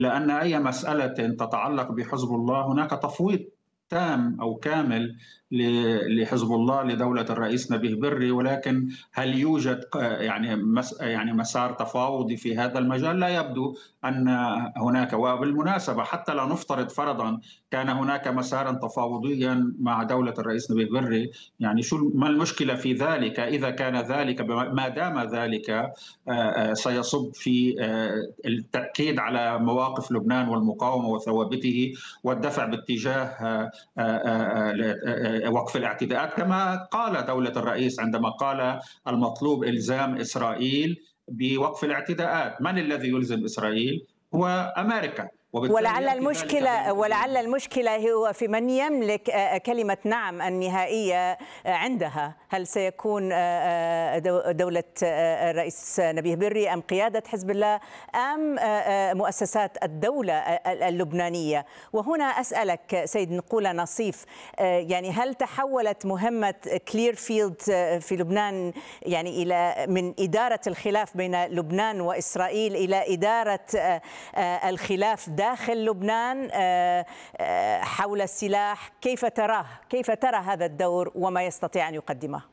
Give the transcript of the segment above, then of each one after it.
لأن أي مسألة تتعلق بحزب الله هناك تفويض تام أو كامل لحزب الله لدولة الرئيس نبيه بري، ولكن هل يوجد يعني مسار تفاوضي في هذا المجال؟ لا يبدو أن هناك. وبالمناسبة حتى لا نفترض فرضا كان هناك مسارا تفاوضيا مع دولة الرئيس نبيه بري، يعني شو ما المشكلة في ذلك إذا كان ذلك، ما دام ذلك سيصب في التأكيد على مواقف لبنان والمقاومة وثوابته والدفع باتجاه وقف الاعتداءات، كما قال دولة الرئيس عندما قال المطلوب إلزام إسرائيل بوقف الاعتداءات. من الذي يلزم إسرائيل؟ هو أمريكا. ولعل المشكلة هو في من يملك كلمة نعم النهائية عندها. هل سيكون دولة الرئيس نبيه بري أم قيادة حزب الله أم مؤسسات الدولة اللبنانية؟ وهنا أسألك سيد نقولة نصيف، يعني هل تحولت مهمة كليرفيلد في لبنان يعني إلى من إدارة الخلاف بين لبنان وإسرائيل إلى إدارة الخلاف داخل لبنان حول السلاح؟ كيف تراه؟ كيف ترى هذا الدور وما يستطيع أن يقدمه؟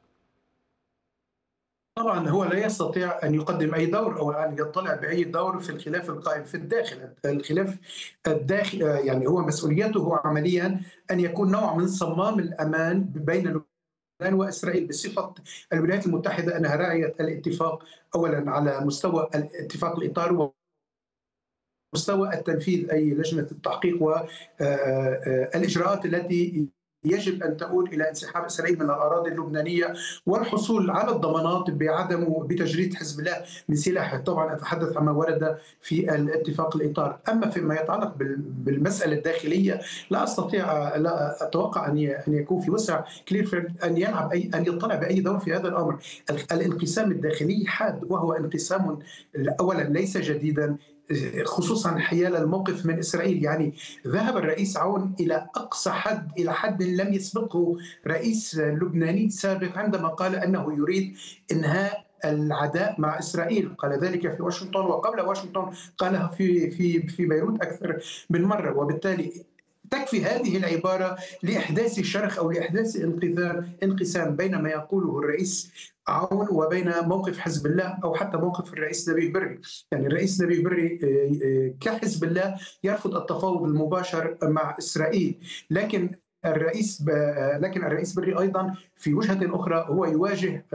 طبعا هو لا يستطيع أن يقدم أي دور أو أن يطلع بأي دور في الخلاف القائم في الداخل. الخلاف الداخل يعني هو مسؤوليته عمليا أن يكون نوع من صمام الأمان بين لبنان وإسرائيل، بصفة الولايات المتحدة أنها راعية الاتفاق أولا على مستوى اتفاق الإطار ومستوى التنفيذ، أي لجنة التحقيق والإجراءات التي يجب أن تؤول إلى انسحاب إسرائيل من الأراضي اللبنانية والحصول على الضمانات بعدم بتجريد حزب الله من سلاحه. طبعا أتحدث عما ورد في الاتفاق الإطار. أما فيما يتعلق بالمسألة الداخلية لا أتوقع أن يكون في وسع كليرفيلد أن يطلع بأي دور في هذا الأمر. الانقسام الداخلي حاد، وهو انقسام أولا ليس جديدا، خصوصا حيال الموقف من إسرائيل. يعني ذهب الرئيس عون إلى أقصى حد، إلى حد لم يسبقه رئيس لبناني سابق، عندما قال أنه يريد إنهاء العداء مع إسرائيل. قال ذلك في واشنطن، وقبل واشنطن قالها في بيروت أكثر من مرة. وبالتالي تكفي هذه العبارة لإحداث شرخ أو لإحداث انقسام بين ما يقوله الرئيس عون وبين موقف حزب الله أو حتى موقف الرئيس نبيه بري. يعني الرئيس نبيه بري كحزب الله يرفض التفاوض المباشر مع إسرائيل، لكن الرئيس بري أيضا في وجهة أخرى هو يواجه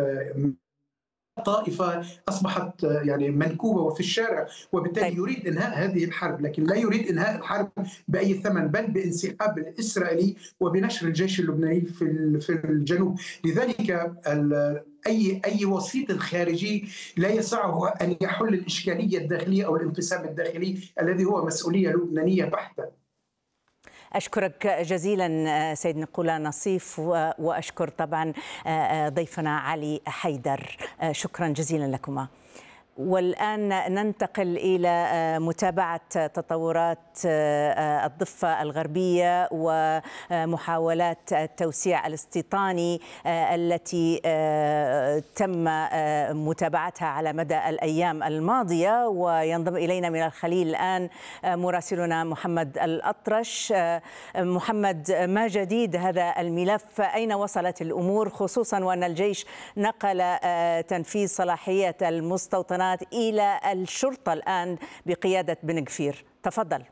طائفة أصبحت يعني منكوبة وفي الشارع، وبالتالي يريد إنهاء هذه الحرب، لكن لا يريد إنهاء الحرب بأي ثمن، بل بانسحاب الإسرائيلي وبنشر الجيش اللبناني في الجنوب. لذلك أي وسيط خارجي لا يسعه أن يحل الإشكالية الداخلية أو الانقسام الداخلي الذي هو مسؤولية لبنانية بحتة. أشكرك جزيلا سيد نقولة نصيف، وأشكر طبعا ضيفنا علي حيدر، شكرا جزيلا لكما. والآن ننتقل إلى متابعة تطورات الضفة الغربية ومحاولات التوسيع الاستيطاني التي تم متابعتها على مدى الأيام الماضية. وينضم إلينا من الخليل الآن مراسلنا محمد الأطرش. محمد، ما جديد هذا الملف؟ أين وصلت الأمور، خصوصا وأن الجيش نقل تنفيذ صلاحية المستوطنات إلى الشرطة الآن بقيادة بن غفير؟ تفضل.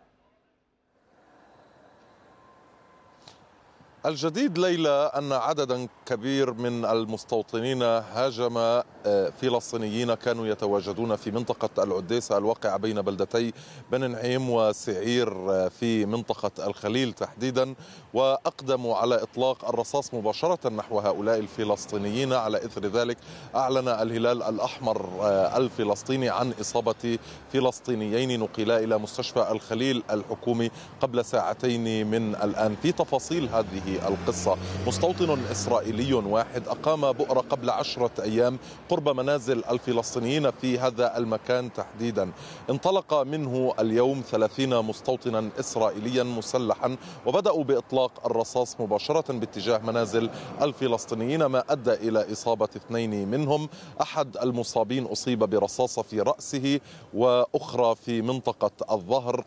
الجديد ليلى أن عددا كبير من المستوطنين هاجم فلسطينيين كانوا يتواجدون في منطقة العديسة الواقعة بين بلدتي بن نعيم وسعير في منطقة الخليل تحديدا، وأقدموا على إطلاق الرصاص مباشرة نحو هؤلاء الفلسطينيين. على إثر ذلك أعلن الهلال الأحمر الفلسطيني عن إصابة فلسطينيين نقلا إلى مستشفى الخليل الحكومي قبل ساعتين من الآن. في تفاصيل هذه القصة، مستوطن إسرائيلي واحد أقام بؤرة قبل 10 أيام قرب منازل الفلسطينيين في هذا المكان تحديدا. انطلق منه اليوم 30 مستوطنا إسرائيليا مسلحا وبدأوا بإطلاق الرصاص مباشرة باتجاه منازل الفلسطينيين، ما أدى إلى إصابة 2 منهم. أحد المصابين أصيب برصاصة في رأسه وأخرى في منطقة الظهر.